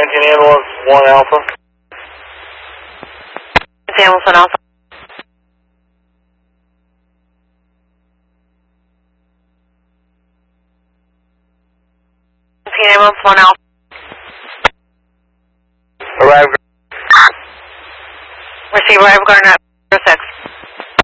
17 ambulance 1 Alpha. 17 ambulance 1 Alpha. Ambulance 1 Alpha. Arrive. Receive, arrive, Garnet.